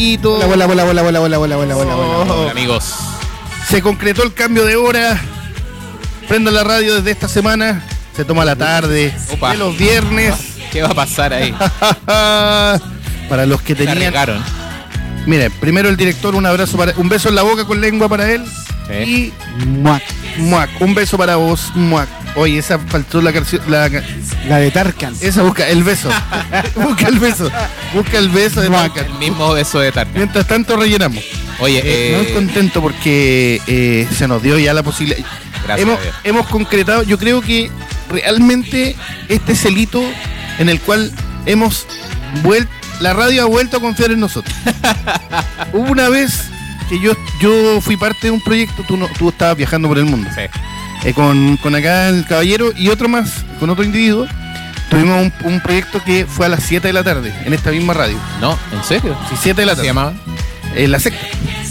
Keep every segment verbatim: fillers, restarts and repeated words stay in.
Hola, hola, hola, hola, hola, hola, hola, hola, hola, hola. Hola, amigos. Se concretó el cambio de hora. Prenda la radio desde esta semana. Se toma la tarde. Opa. De los viernes. ¿Qué va a pasar ahí? Para los que Se tenían. arriesgaron. Mire, primero el director, un abrazo para. Un beso en la boca con lengua para él. Sí. Y. Muac, muac. Un beso para vos, muac. Oye, esa faltó la canción. La, La de Tarkan. esa busca el beso. Busca el beso. Busca el beso de Muac. Tarkan. El mismo beso de Tarkan. Mientras tanto rellenamos. Oye, Eh, muy eh, contento porque eh, se nos dio ya la posibilidad. Gracias Hemos, a Dios. hemos concretado, yo creo que realmente este es el hito en el cual hemos vuelto, la radio ha vuelto a confiar en nosotros. Hubo una vez que yo, yo fui parte de un proyecto, tú, no, tú estabas viajando por el mundo, sí. eh, con, con acá el caballero y otro más, con otro individuo. Tuvimos un, un proyecto que fue a las siete de la tarde, en esta misma radio. No, ¿en serio? Sí, siete de la ¿Cómo se tarde. llamaba? Eh, la secta.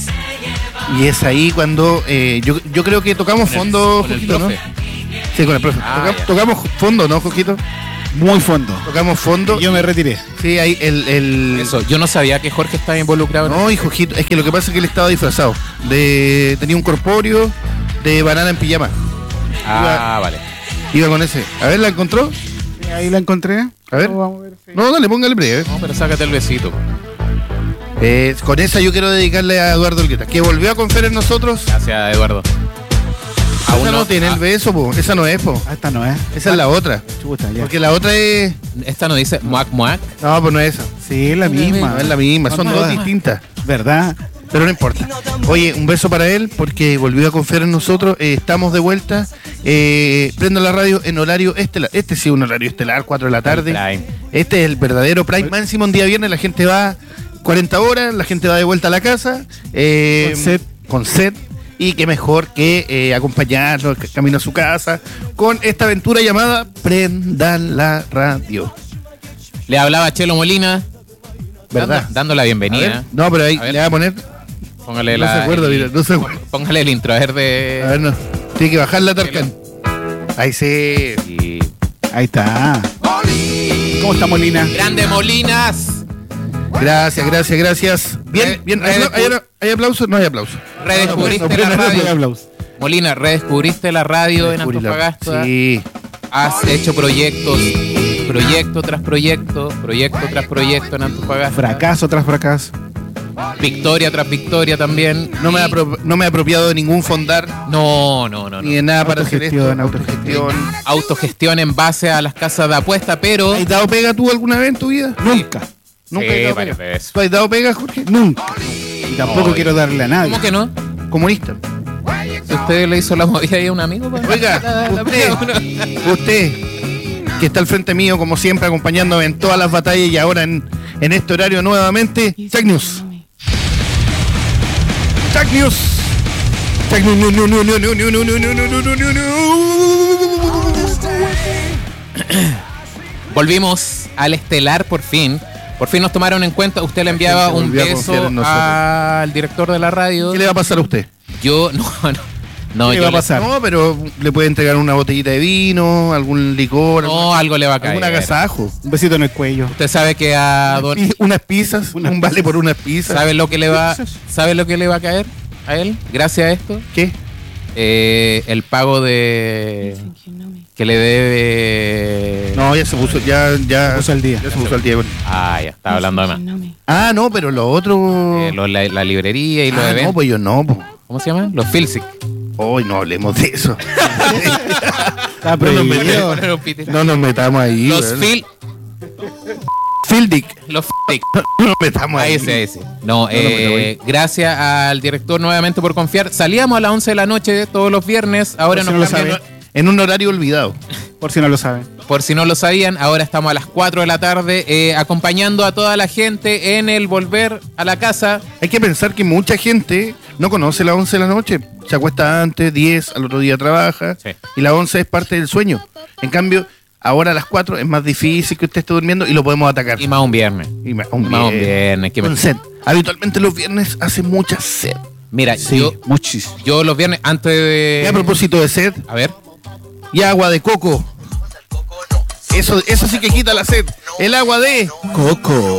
Y es ahí cuando eh, yo, yo creo que tocamos Con el- fondo, con el Jojito, ¿no? profe. Sí, con el profe. Ah, Toca- ya. tocamos fondo, ¿no, Jojito? Muy fondo. Tocamos fondo. Y yo me retiré. Sí, ahí el... el... Eso, yo no sabía que Jorge estaba involucrado en No, y Jojito, es que lo que pasa es que él estaba disfrazado. De, tenía un corpóreo de banana en pijama. Ah, vale. Iba con ese. A ver, ¿la encontró? Ahí la encontré. A ver. Oh, vamos a ver. No, dale, póngale breve. No, pero sácate el besito. Eh, con esa yo quiero dedicarle a Eduardo Olgueta, que volvió a confiar en nosotros. Gracias, Eduardo. Aún Aún no, no- tiene ah. el beso, po. Esa no es, po. Ah, esta no es. Esa es la otra. Chuta, ya. Porque la otra es... Esta no dice muac muac. No, pues no es esa. Sí, es la misma. No es la misma, son No, dos no. distintas. ¿Verdad? Pero no importa. Oye, un beso para él porque volvió a confiar en nosotros. Eh, estamos de vuelta. Eh, prendo la radio en horario estelar. Este sí es un horario estelar, cuatro de la tarde. Prime. Este es el verdadero Prime. Máximo un día viernes, la gente va cuarenta horas, la gente va de vuelta a la casa. eh, Con sed. Con sed. Y qué mejor que eh, acompañarlo c- camino a su casa con esta aventura llamada Prendan la radio. Le hablaba Chelo Molina. ¿Verdad? Dando, dando la A bienvenida. ver, no, pero ahí A ver. le va a poner. Póngale No la. se acuerda, el- mira, no se acuerda. Póngale el intro, a ver de. A ver, no. Tiene que bajar la Tarkan. Ahí sí. Y- Ahí está. ¿Cómo está Molina? ¡Grande Molinas! Gracias, gracias, gracias. Bien, Re- bien. re- ¿Hay, hay- hay aplausos? No hay aplausos. Redescubriste No, no, no, la no, no, radio. No aplausos. Molina, redescubriste la radio en Descubrí la- Antofagasta. Sí. Has hecho proyectos, proyecto tras proyecto, proyecto tras proyecto en Antofagasta. Fracaso tras fracaso. Victoria tras victoria también. No me, he apro- no me he apropiado de ningún fondar, No, no, no. ni no. de nada para hacer esto. Autogestión, autogestión. Autogestión en base a las casas de apuesta, pero. ¿Has dado pega tú alguna vez en tu vida? Nunca. Nunca Sí, has dado varias pega. veces. ¿Tú has dado pega, Jorge? Nunca. Y tampoco Oye. quiero darle a nadie. ¿Cómo que no? Comunista. Si usted le hizo la movida ahí a un amigo, pues. Oiga, La- la- usted, usted, que está al frente mío, como siempre, acompañándome en todas las batallas y ahora en, en este horario nuevamente, Chuck News. Chuck News. Chuck News. No, no, no, no, no, no, no, no, no, no, no, no, no. Volvimos al estelar por fin. Por fin nos tomaron en cuenta. Usted le enviaba Se un volvió a beso confiar en nosotros. al director de la radio. ¿Qué le va a pasar a usted? Yo, no, no. No, ¿Qué yo va a le- pasar? No, pero le puede entregar una botellita de vino, algún licor, No, algo le va a caer. algún agasajo. Un besito en el cuello. Usted sabe que a don. Pi- Unas pizzas, Unas un vale por unas pizzas. ¿Sabe lo que le va, ¿sabe lo que le va a caer a él? Gracias a esto. ¿Qué? Eh, el pago de. Que le debe. No, ya se puso, ya, ya. Se puso al día. Ya se puso al día. con- Ah, ya, estaba hablando de más. Ah, no, pero lo otro. Eh, lo- la, la librería y los Ah, eventos. no, pues yo no, pues. ¿Cómo se llaman? Los Filsic. Hoy no hablemos de eso. Está No nos prohibido. metamos, no nos metamos ahí. Los weón. Fil. Fildic. Los Filsic. No nos metamos ahí. Ahí ese, ese. No, No, no, pero eh, gracias al director nuevamente por confiar. Salíamos a las once de la noche todos los viernes. Ahora Por si nos no lo cambian. sabe. En un horario olvidado. Por si no lo saben. Por si no lo sabían, ahora estamos a las cuatro de la tarde eh, acompañando a toda la gente en el volver a la casa. Hay que pensar que mucha gente no conoce las once de la noche. Se acuesta antes, diez, al otro día trabaja. Sí. Y las once es parte del sueño. En cambio, ahora a las cuatro es más difícil que usted esté durmiendo y lo podemos atacar. Y más un viernes. Y más un Más un viernes. viernes. que me- Con sed. Habitualmente los viernes hace mucha sed. Mira, Sí, yo, muchísimo. yo los viernes antes de... Y a propósito de sed, A ver. y agua de coco. Eso, eso sí que quita la sed. El agua de Coco.